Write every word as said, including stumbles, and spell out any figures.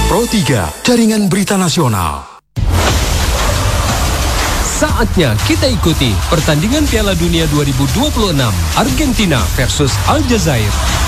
Pro tiga, Jaringan Berita Nasional. Saatnya kita ikuti pertandingan Piala Dunia dua ribu dua puluh enam Argentina versus Aljazair.